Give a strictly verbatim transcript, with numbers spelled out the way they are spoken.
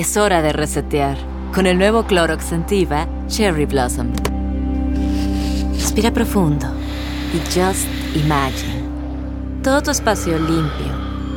Es hora de resetear. Con el nuevo Clorox Scentiva Cherry Blossom. Respira profundo y just imagine. Todo tu espacio limpio,